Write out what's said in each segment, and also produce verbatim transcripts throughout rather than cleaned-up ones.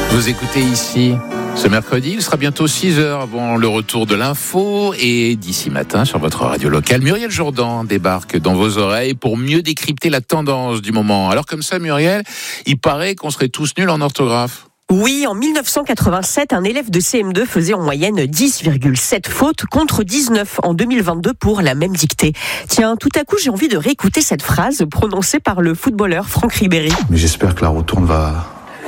Vous écoutez ici ce mercredi, il sera bientôt six heures avant le retour de l'info et d'ici matin sur votre radio locale, Muriel Jourdan débarque dans vos oreilles pour mieux décrypter la tendance du moment. Alors comme ça Muriel, il paraît qu'on serait tous nuls en orthographe. Oui, en dix-neuf cent quatre-vingt-sept, un élève de C M deux faisait en moyenne dix virgule sept fautes contre dix-neuf en deux mille vingt-deux pour la même dictée. Tiens, tout à coup, j'ai envie de réécouter cette phrase prononcée par le footballeur Franck Ribéry. Mais j'espère que la roue tourne va...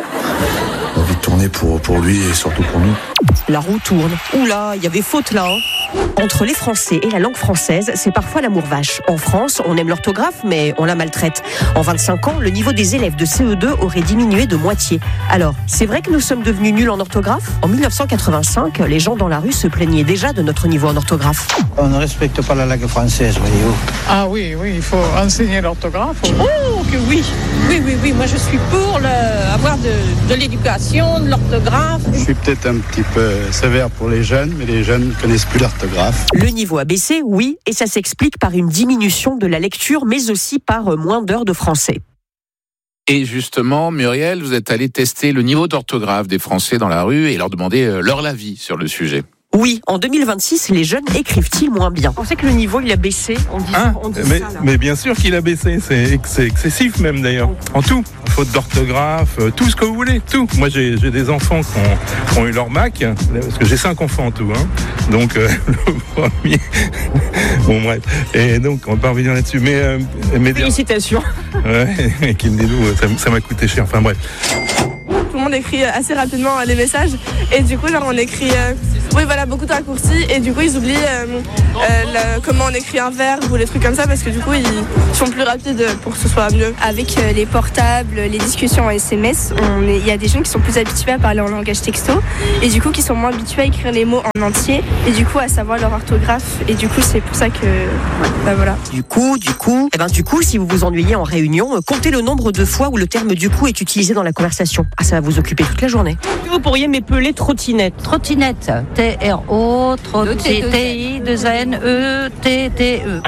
va vite tourner pour, pour lui et surtout pour nous. La roue tourne. Oula, il y avait faute là, hein. Entre les Français et la langue française, c'est parfois l'amour vache. En France, on aime l'orthographe, mais on la maltraite. En vingt-cinq ans, le niveau des élèves de C E deux aurait diminué de moitié. Alors, c'est vrai que nous sommes devenus nuls en orthographe ? En dix-neuf cent quatre-vingt-cinq, les gens dans la rue se plaignaient déjà de notre niveau en orthographe. On ne respecte pas la langue française, voyez-vous. Ah oui, oui, il faut enseigner l'orthographe. Oh, que oui. Oui, oui, oui, moi je suis pour le, avoir de, de l'éducation, de l'orthographe. Je suis peut-être un petit peu sévère pour les jeunes, mais les jeunes ne connaissent plus l'orthographe. Le niveau a baissé, oui, et ça s'explique par une diminution de la lecture, mais aussi par moins d'heures de français. Et justement, Muriel, vous êtes allé tester le niveau d'orthographe des Français dans la rue et leur demander leur avis sur le sujet. Oui, en deux mille vingt-six, les jeunes écrivent-ils moins bien ? On sait que le niveau, il a baissé, on dit, hein on dit mais, ça. Là. Mais bien sûr qu'il a baissé, c'est, c'est excessif même d'ailleurs. En tout, faute d'orthographe, tout ce que vous voulez, tout. Moi j'ai, j'ai des enfants qui ont, qui ont eu leur bac, parce que j'ai cinq enfants en tout. Hein. Donc euh, le premier... bon bref, et donc on va pas revenir là-dessus. Mais, euh, mais Félicitations. Ouais, qui me dit nous, ça, ça m'a coûté cher, enfin bref. Tout le monde écrit assez rapidement les messages et du coup genre on écrit euh, oui voilà beaucoup de raccourcis et du coup ils oublient euh, euh, le, comment on écrit un verbe ou les trucs comme ça parce que du coup ils sont plus rapides pour que ce soit mieux. Avec euh, les portables, les discussions en S M S, il y a des jeunes qui sont plus habitués à parler en langage texto et du coup qui sont moins habitués à écrire les mots en entier et du coup à savoir leur orthographe et du coup c'est pour ça que bah voilà. Du coup, du coup, eh ben du coup si vous vous ennuyez en réunion, comptez le nombre de fois où le terme du coup est utilisé dans la conversation. Ah ça va vous occuper toute la journée. Vous pourriez m'épeler trottinette. Trottinette. T R O, T I, deux N E, T T E.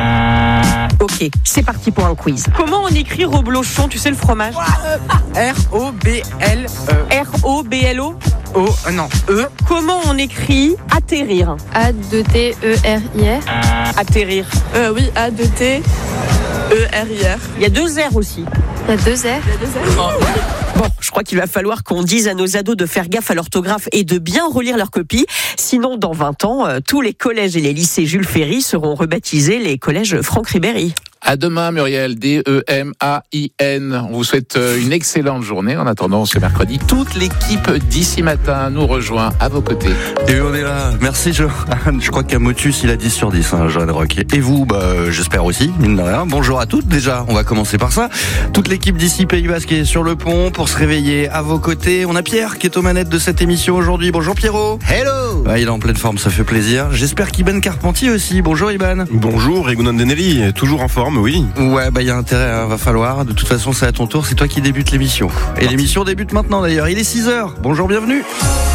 Ok, c'est parti pour un quiz. Comment on écrit reblochon, tu sais le fromage ? R O B L E. R O B L O O, euh, non, E. Comment on écrit atterrir ? A deux T E R I R. Atterrir. Euh, oui, A deux T E R I R. Il y a deux R aussi. Il y a deux R. Il y a deux R. Bon, je crois qu'il va falloir qu'on dise à nos ados de faire gaffe à l'orthographe et de bien relire leurs copies. Sinon, dans vingt ans, euh, tous les collèges et les lycées Jules Ferry seront rebaptisés les collèges Franck Ribéry. À demain, Muriel, D E M A I N. On vous souhaite une excellente journée. En attendant, ce mercredi, toute l'équipe d'ici matin nous rejoint à vos côtés. Et on est là. Merci, Johan. Je crois qu'à Motus, il a dix sur dix, hein, Johan Rock. Et vous, bah, j'espère aussi, mine de rien. Bonjour à toutes. Déjà, on va commencer par ça. Toute l'équipe d'ici Pays Basque est sur le pont pour se réveiller à vos côtés. On a Pierre qui est aux manettes de cette émission aujourd'hui. Bonjour, Pierrot. Hello. Ouais, il est en pleine forme, ça fait plaisir. J'espère qu'Iban Carpentier aussi. Bonjour, Iban. Bonjour, Rigounon Denelli. Toujours en forme. Oui. Ouais, bah il y a intérêt, hein, va falloir. De toute façon, c'est à ton tour, c'est toi qui débute l'émission. Et l'émission débute maintenant d'ailleurs, il est six heures. Bonjour, bienvenue.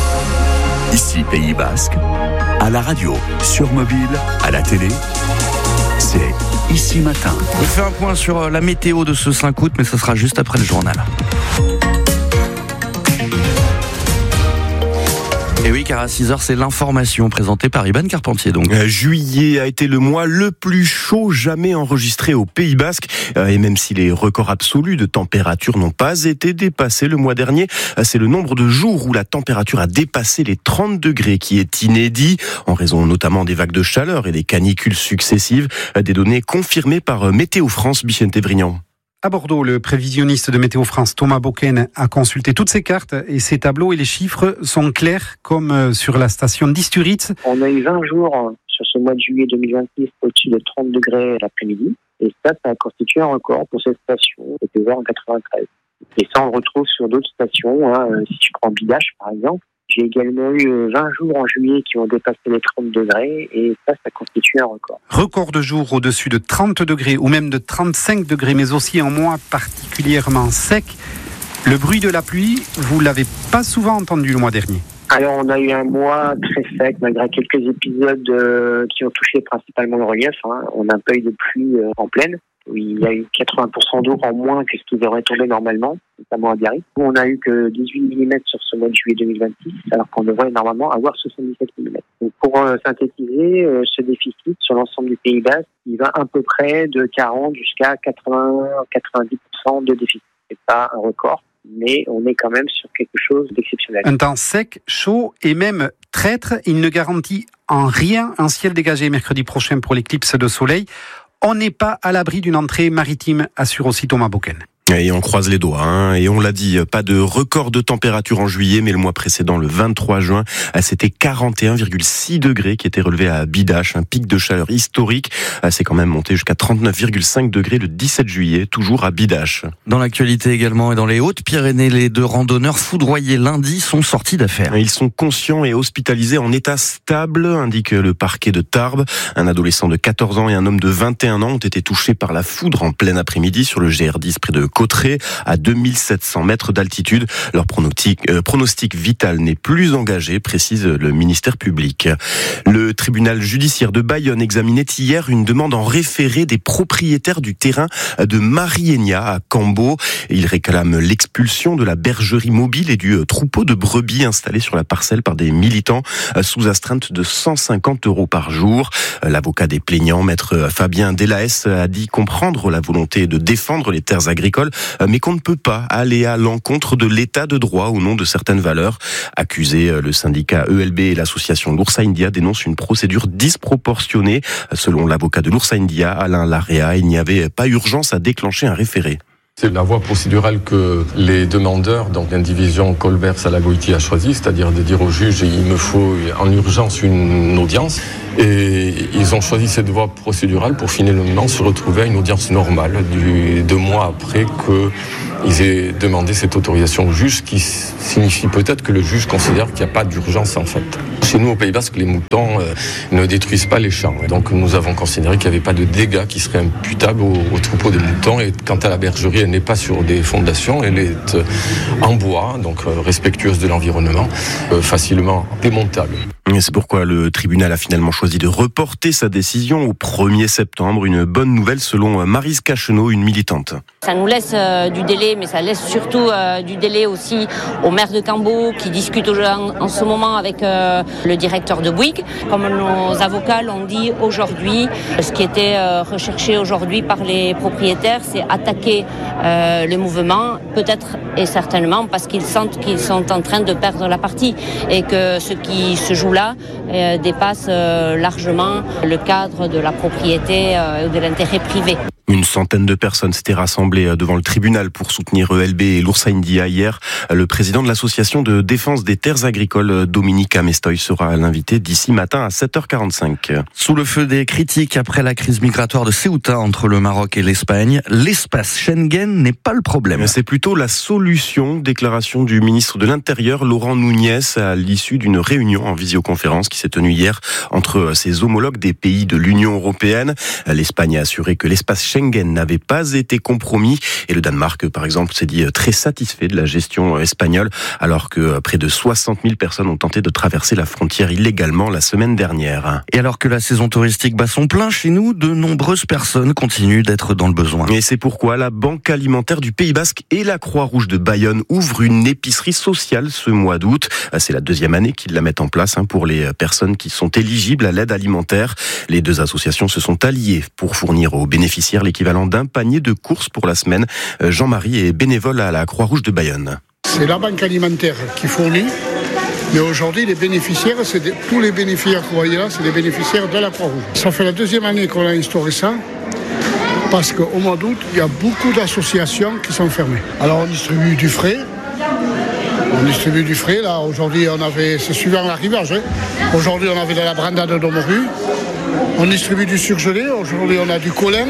Ici Pays Basque, à la radio, sur mobile, à la télé, c'est Ici Matin. On fait un point sur la météo de ce cinq août, mais ça sera juste après le journal. Et oui, car à six heures, c'est l'information présentée par Iban Carpentier. Donc. Euh, juillet a été le mois le plus chaud jamais enregistré au Pays Basque. Euh, et même si les records absolus de température n'ont pas été dépassés le mois dernier, euh, c'est le nombre de jours où la température a dépassé les trente degrés qui est inédit, en raison notamment des vagues de chaleur et des canicules successives. Euh, des données confirmées par euh, Météo France, Bichente Brignon. À Bordeaux, le prévisionniste de Météo France, Thomas Boken, a consulté toutes ses cartes et ses tableaux et les chiffres sont clairs comme sur la station d'Isturitz. On a eu vingt jours sur ce mois de juillet deux mille vingt-six au-dessus de trente degrés l'après-midi. Et ça, ça a constitué un record pour cette station. C'était en quatre-vingt-treize. Et ça, on le retrouve sur d'autres stations. Hein. Si tu prends Bidache, par exemple, j'ai également eu vingt jours en juillet qui ont dépassé les trente degrés et ça, ça constitue un record. Record de jours au-dessus de trente degrés ou même de trente-cinq degrés, mais aussi un mois particulièrement sec. Le bruit de la pluie, vous l'avez pas souvent entendu le mois dernier. Alors, on a eu un mois très sec, malgré quelques épisodes euh, qui ont touché principalement le relief. Hein. On a un peu eu de pluie euh, en pleine. où il y a eu quatre-vingts pour cent d'eau en moins que ce qui devrait tomber normalement, notamment à Biarritz. Où on a eu que dix-huit millimètres sur ce mois de juillet deux mille vingt-six, alors qu'on devrait normalement avoir soixante-dix-sept millimètres. Donc pour euh, synthétiser, euh, ce déficit sur l'ensemble du Pays Basque, il va à peu près de quarante jusqu'à quatre-vingts à quatre-vingt-dix pour cent de déficit. C'est pas un record, mais on est quand même sur quelque chose d'exceptionnel. Un temps sec, chaud et même traître, il ne garantit en rien un ciel dégagé mercredi prochain pour l'éclipse de soleil. On n'est pas à l'abri d'une entrée maritime, assure aussi Thomas Boken. Et on croise les doigts, hein. Et on l'a dit, pas de record de température en juillet, mais le mois précédent, le vingt-trois juin, c'était quarante et un virgule six degrés qui était relevé à Bidache, un pic de chaleur historique. C'est quand même monté jusqu'à trente-neuf virgule cinq degrés le dix-sept juillet, toujours à Bidache. Dans l'actualité également et dans les Hautes-Pyrénées, les deux randonneurs foudroyés lundi sont sortis d'affaire. Ils sont conscients et hospitalisés en état stable, indique le parquet de Tarbes. Un adolescent de quatorze ans et un homme de vingt et un ans ont été touchés par la foudre en plein après-midi sur le G R dix près de Cauterets, à deux mille sept cents mètres d'altitude. Leur pronostic, euh, pronostic vital n'est plus engagé, précise le ministère public. Le tribunal judiciaire de Bayonne examinait hier une demande en référé des propriétaires du terrain de Mariegna à Cambo. Ils réclament l'expulsion de la bergerie mobile et du troupeau de brebis installé sur la parcelle par des militants sous astreinte de cent cinquante euros par jour. L'avocat des plaignants, maître Fabien Delaès, a dit comprendre la volonté de défendre les terres agricoles, mais qu'on ne peut pas aller à l'encontre de l'état de droit au nom de certaines valeurs. Accusé, le syndicat E L B et l'association l'Oursa India dénoncent une procédure disproportionnée. Selon l'avocat de l'Oursa India, Alain Larrea, il n'y avait pas urgence à déclencher un référé. C'est la voie procédurale que les demandeurs, donc l'indivision Colbert-Salagoiti a choisie, c'est-à-dire de dire au juge il me faut en urgence une audience. Et ils ont choisi cette voie procédurale pour finalement se retrouver à une audience normale du, deux mois après qu'ils aient demandé cette autorisation au juge, ce qui signifie peut-être que le juge considère qu'il n'y a pas d'urgence en fait. Chez nous au Pays Basque, les moutons euh, ne détruisent pas les champs. Donc nous avons considéré qu'il n'y avait pas de dégâts qui seraient imputables au, au troupeau des moutons. Et quant à la bergerie, elle n'est pas sur des fondations, elle est euh, en bois, donc euh, respectueuse de l'environnement, euh, facilement démontable. Et c'est pourquoi le tribunal a finalement choisi de reporter sa décision au premier septembre. Une bonne nouvelle selon Maryse Cachenot, une militante. Ça nous laisse euh, du délai, mais ça laisse surtout euh, du délai aussi au maire de Cambo qui discute en, en ce moment avec euh, le directeur de Bouygues. Comme nos avocats l'ont dit aujourd'hui, ce qui était euh, recherché aujourd'hui par les propriétaires, c'est attaquer euh, le mouvement, peut-être et certainement parce qu'ils sentent qu'ils sont en train de perdre la partie et que ce qui se joue là euh, dépasse euh, largement le cadre de la propriété euh, ou de l'intérêt privé. Une centaine de personnes s'étaient rassemblées devant le tribunal pour soutenir E L B et l'Oursa India hier. Le président de l'association de défense des terres agricoles, Dominique Amestoy, sera l'invité d'ici matin à sept heures quarante-cinq. Sous le feu des critiques après la crise migratoire de Ceuta entre le Maroc et l'Espagne, l'espace Schengen n'est pas le problème. C'est plutôt la solution, déclaration du ministre de l'Intérieur, Laurent Nunez, à l'issue d'une réunion en visioconférence qui s'est tenue hier entre ses homologues des pays de l'Union européenne. L'Espagne a assuré que l'espace Schengen Schengen n'avait pas été compromis et le Danemark, par exemple, s'est dit très satisfait de la gestion espagnole alors que près de soixante mille personnes ont tenté de traverser la frontière illégalement la semaine dernière. Et alors que la saison touristique bat son plein chez nous, de nombreuses personnes continuent d'être dans le besoin. Et c'est pourquoi la Banque alimentaire du Pays Basque et la Croix-Rouge de Bayonne ouvrent une épicerie sociale ce mois d'août. C'est la deuxième année qu'ils la mettent en place pour les personnes qui sont éligibles à l'aide alimentaire. Les deux associations se sont alliées pour fournir aux bénéficiaires l'équivalent d'un panier de courses pour la semaine. Jean-Marie est bénévole à la Croix-Rouge de Bayonne. C'est la banque alimentaire qui fournit, mais aujourd'hui les bénéficiaires, c'est des, tous les bénéficiaires que vous voyez là, c'est des bénéficiaires de la Croix-Rouge. Ça fait la deuxième année qu'on a instauré ça, parce qu'au mois d'août, il y a beaucoup d'associations qui sont fermées. Alors on distribue du frais, on distribue du frais, là aujourd'hui on avait, c'est suivant l'arrivage, hein. Aujourd'hui on avait de la brandade de Domoru. On distribue du surgelé, aujourd'hui on a du colin,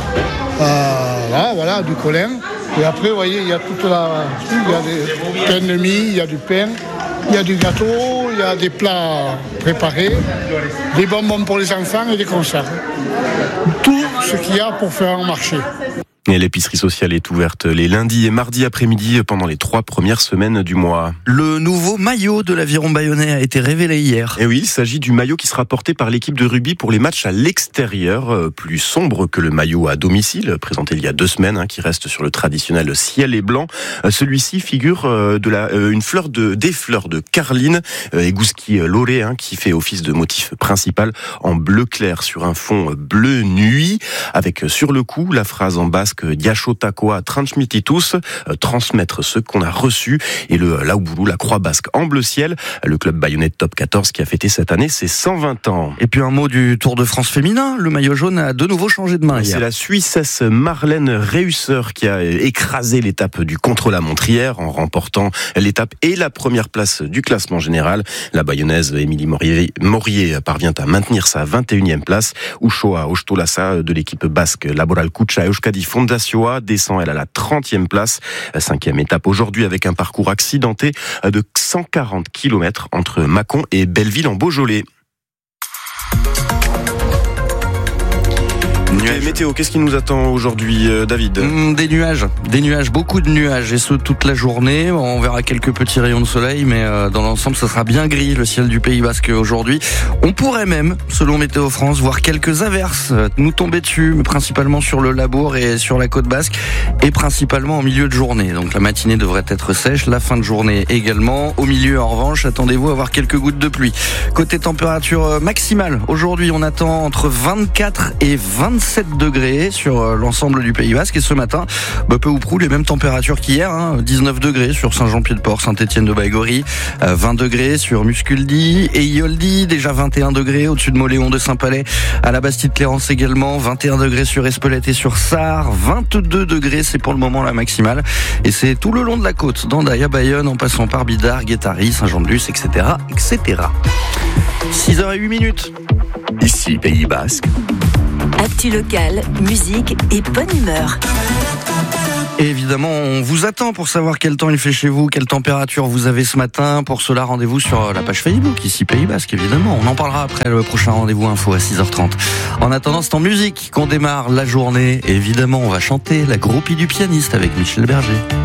euh, là, voilà, du colin. Et après, vous voyez, il y a toute la... Il y a des pains de mie, il y a du pain, il y a du gâteau, il y a des plats préparés, des bonbons pour les enfants et des conserves. Tout ce qu'il y a pour faire un marché. Et l'épicerie sociale est ouverte les lundis et mardis après-midi pendant les trois premières semaines du mois. Le nouveau maillot de l'Aviron Bayonnais a été révélé hier. Et oui, il s'agit du maillot qui sera porté par l'équipe de rugby pour les matchs à l'extérieur, plus sombre que le maillot à domicile, présenté il y a deux semaines, hein, qui reste sur le traditionnel ciel et blanc. Celui-ci figure de la, une fleur de, des fleurs de carline, Eguzki Loré, hein, qui fait office de motif principal en bleu clair sur un fond bleu nuit, avec sur le cou la phrase en basque Diachotakoa transmititus, transmettre ce qu'on a reçu, et le Laouboulou, la croix basque en bleu ciel, le club bayonnais de top quatorze qui a fêté cette année ses cent vingt ans. Et puis un mot du Tour de France féminin, le maillot jaune a de nouveau changé de main hier. C'est la Suissesse Marlène Reusser qui a écrasé l'étape du contre-la-montre hier en remportant l'étape et la première place du classement général. La bayonnaise Émilie Morier, Morier parvient à maintenir sa vingt et unième place. Uchoa Ostolasa de l'équipe basque Laboral Kucha Euskadi Fondazioa descend elle à la trentième place. Cinquième étape aujourd'hui avec un parcours accidenté de cent quarante kilomètres entre Mâcon et Belleville en Beaujolais. Nuages. Météo, qu'est-ce qui nous attend aujourd'hui, David ? mmh, Des nuages, des nuages, beaucoup de nuages, et ce toute la journée. On verra quelques petits rayons de soleil, mais euh, dans l'ensemble, ça sera bien gris, le ciel du Pays Basque aujourd'hui. On pourrait même, selon Météo France, voir quelques averses nous tomber dessus, mais principalement sur le Labour et sur la côte basque, et principalement en milieu de journée. Donc la matinée devrait être sèche, la fin de journée également. Au milieu, en revanche, attendez-vous à avoir quelques gouttes de pluie. Côté température maximale, aujourd'hui, on attend entre vingt-quatre et vingt-sept degrés sur l'ensemble du Pays Basque, et ce matin, bah, peu ou prou les mêmes températures qu'hier, hein, dix-neuf degrés sur Saint-Jean-Pied-de-Port, Saint-Étienne de Baïgorry, euh, vingt degrés sur Musculdi et Ioldi, déjà vingt et un degrés au-dessus de Moléon de Saint-Palais, à la Bastide-Clérance également, vingt et un degrés sur Espelette et sur Sarre, vingt-deux degrés, c'est pour le moment la maximale, et c'est tout le long de la côte, d'Andaille à Bayonne, en passant par Bidart, Guétary, Saint-Jean-de-Luz, et cetera, et cetera. six heures huit minutes. Ici, Pays Basque. Actu locale, musique et bonne humeur. Et évidemment, on vous attend pour savoir quel temps il fait chez vous, quelle température vous avez ce matin. Pour cela, rendez-vous sur la page Facebook, ici Pays Basque, évidemment. On en parlera après le prochain rendez-vous info à six heures trente. En attendant, c'est en musique qu'on démarre la journée. Et évidemment, on va chanter la groupie du pianiste avec Michel Berger.